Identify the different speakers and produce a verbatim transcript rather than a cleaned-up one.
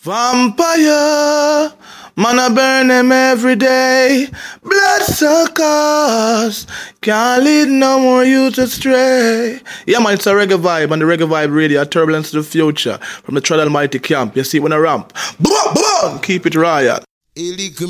Speaker 1: Vampire, man I burn them every day. Bloodsuckers, can't lead no more youth astray. Yeah man, it's a reggae vibe and the reggae vibe radio, a turbulence to the future. From the Tread Almighty camp, you see it when I ramp. Boom, boom, keep it royal.